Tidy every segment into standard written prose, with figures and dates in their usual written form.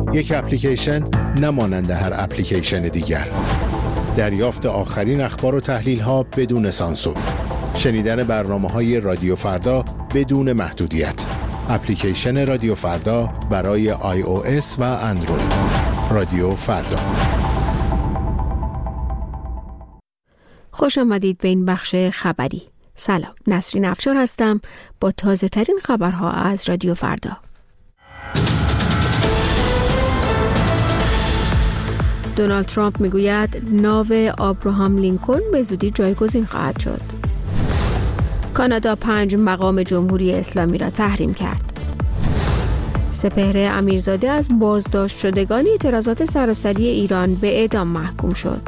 یک اپلیکیشن نمانند هر اپلیکیشن دیگر. دریافت آخرین اخبار و تحلیل‌ها بدون سانسور. شنیدن برنامه‌های رادیو فردا بدون محدودیت. اپلیکیشن رادیو فردا برای iOS و اندروید. رادیو فردا. خوش آمدید به این بخش خبری. سلام، نسرین افشار هستم با تازه ترین خبرها از رادیو فردا. دونالد ترامپ میگوید ناو آبراهام لینکلن به زودی جایگزین خواهد شد. کانادا 5 مقام جمهوری اسلامی را تحریم کرد. سپهر امیرزاده از بازداشت شدگان اعتراضات سراسری ایران به اعدام محکوم شد.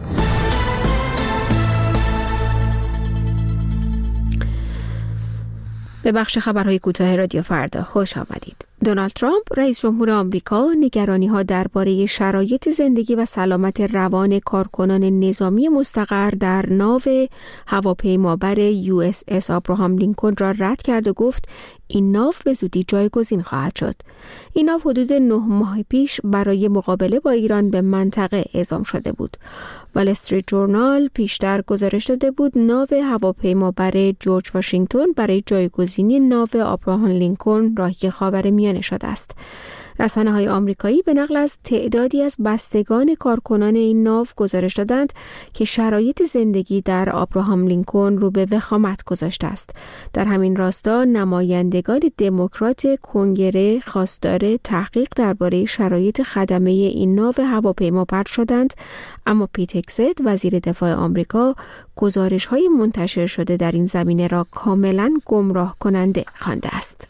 به بخش خبرهای کوتاه رادیو فردا خوش آمدید. دونالد ترامپ رئیس جمهور آمریکا نگرانی‌ها درباره شرایط زندگی و سلامت روان کارکنان نظامی مستقر در ناو هواپیمابر USS آبراهام لینکلن را رد کرد و گفت این ناو به زودی جایگزین خواهد شد. این ناو حدود 9 ماه پیش برای مقابله با ایران به منطقه اعزام شده بود. وال استریت جورنال پیشتر گزارش داده بود ناو هواپیمابر جورج واشنگتن برای جایگزینی ناو آبراهام لینکلن راهی خاورمیانه شده است. رسانه‌های آمریکایی به نقل از تعدادی از بستگان کارکنان این ناو گزارش دادند که شرایط زندگی در آبراهام لینکلن رو به وخامت گذاشته است. در همین راستا نمایندگان دموکرات کنگره خواستار تحقیق درباره شرایط خدمه این ناو هواپیمابر شدند، اما پیت هگست وزیر دفاع آمریکا گزارش‌های منتشر شده در این زمینه را کاملاً گمراه کننده خوانده است.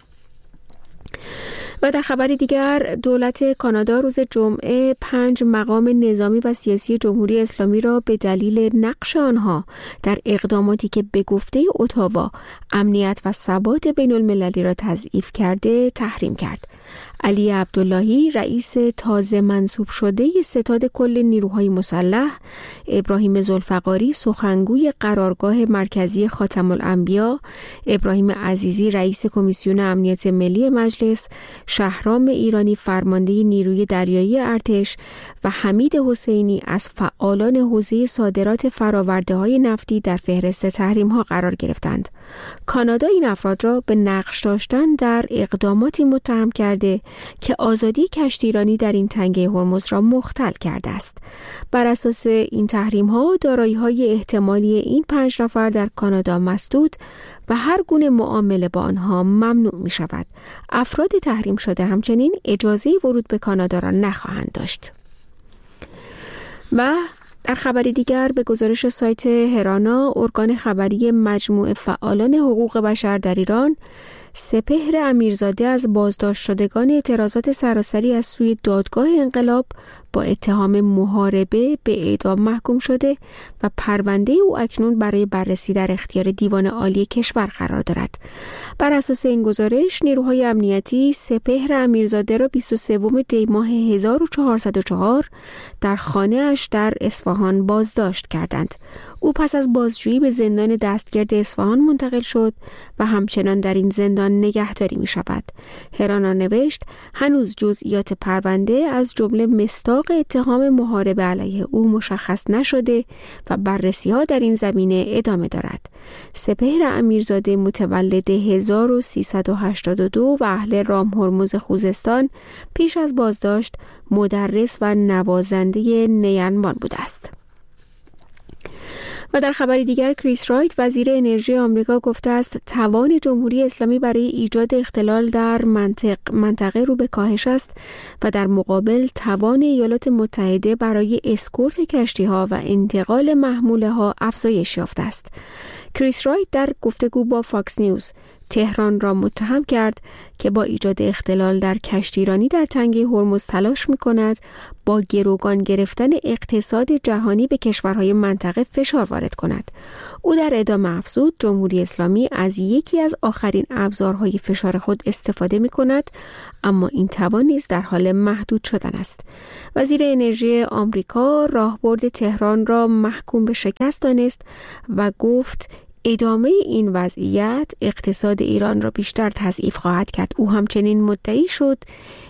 و در خبری دیگر دولت کانادا روز جمعه 5 مقام نظامی و سیاسی جمهوری اسلامی را به دلیل نقش آنها در اقداماتی که به گفته اتاوا امنیت و ثبات بین المللی را تضعیف کرده تحریم کرد. علی عبداللهی رئیس تازه منصوب شده ستاد کل نیروهای مسلح، ابراهیم ذوالفقاری سخنگوی قرارگاه مرکزی خاتم الانبیا، ابراهیم عزیزی رئیس کمیسیون امنیت ملی مجلس، شهرام ایرانی فرمانده نیروی دریایی ارتش و حمید حسینی از فعالان حوزه صادرات فرآورده‌های نفتی در فهرست تحریم‌ها قرار گرفتند. کانادا این افراد را به نقش داشتن در اقداماتی متهم کرده که آزادی کشتیرانی در این تنگه هرمز را مختل کرده است. بر اساس این تحریم‌ها دارایی‌های احتمالی این 5 نفر در کانادا مسدود و هر گونه معامله با آنها ممنوع می شود. افراد تحریم شده همچنین اجازه ورود به کانادا را نخواهند داشت. و در خبری دیگر به گزارش سایت هرانا، ارگان خبری مجموعه فعالان حقوق بشر در ایران، سپهر امیرزاده از بازداشت شدگان اعتراضات سراسری از سوی دادگاه انقلاب با اتهام محاربه به اعدام محکوم شده و پرونده او اکنون برای بررسی در اختیار دیوان عالی کشور قرار دارد. بر اساس این گزارش نیروهای امنیتی سپهر امیرزاده را 23 دی ماه 1404 در خانه‌اش در اصفهان بازداشت کردند. او پس از بازجویی به زندان دستگرد اصفهان منتقل شد و همچنان در این زندان نگهداری می شود. هرانا نوشت هنوز جزئیات پرونده از جمله مصداق اتهام محاربه علیه او مشخص نشده و بررسی ها در این زمینه ادامه دارد. سپهر امیرزاده متولد 1382 و اهل رام هرمز خوزستان پیش از بازداشت مدرس و نوازنده نیمبان بوده است. و در خبری دیگر کریس رایت وزیر انرژی آمریکا گفته است توان جمهوری اسلامی برای ایجاد اختلال در منطقه رو به کاهش است و در مقابل توان ایالات متحده برای اسکورت کشتی‌ها و انتقال محموله‌ها افزایش یافته است. کریس رایت در گفتگو با فاکس نیوز تهران را متهم کرد که با ایجاد اختلال در کشتیرانی در تنگه هرمز تلاش می‌کند با گروگان گرفتن اقتصاد جهانی به کشورهای منطقه فشار وارد کند. او در ادامه افزود جمهوری اسلامی از یکی از آخرین ابزارهای فشار خود استفاده می‌کند، اما این توان نیز در حال محدود شدن است. وزیر انرژی آمریکا راهبرد تهران را محکوم به شکست دانست و گفت ادامه این وضعیت اقتصاد ایران را بیشتر تضعیف خواهد کرد. او همچنین مدعی شد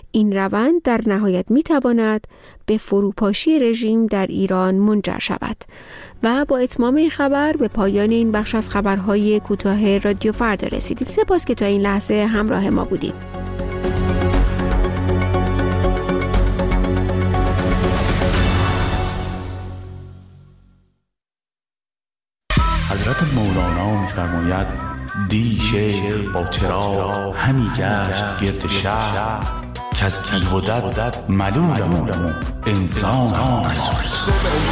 این روند در نهایت میتواند به فروپاشی رژیم در ایران منجر شود. و با اتمام این خبر به پایان این بخش از خبرهای کوتاه رادیو فردا رسیدیم. سپاس که تا این لحظه همراه ما بودید. حضرت مولانا می‌فرماید دی شیخ با چراغ همی گشت گرد شهر که از تیغ و دد ملولم انسان